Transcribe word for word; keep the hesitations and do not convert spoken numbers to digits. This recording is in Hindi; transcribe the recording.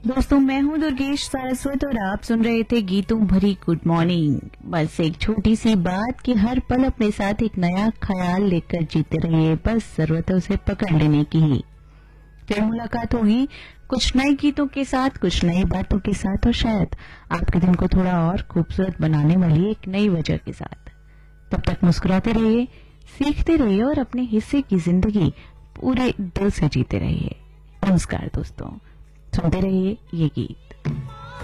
दोस्तों, मैं हूं दुर्गेश सारस्वत और आप सुन रहे थे गीतों भरी गुड मॉर्निंग। बस एक छोटी सी बात कि हर पल अपने साथ एक नया ख्याल लेकर जीते रहिए, बस जरूरत है उसे पकड़ लेने की ही। फिर मुलाकात होगी कुछ नए गीतों के साथ, कुछ नई बातों के साथ और शायद आपके दिन को थोड़ा और खूबसूरत बनाने वाली एक नई वजह के साथ। तब तक मुस्कुराते रहिए, सीखते रहिए और अपने हिस्से की जिंदगी पूरे दिल से जीते रहिए। नमस्कार दोस्तों, सुनते रहिए ये गीत।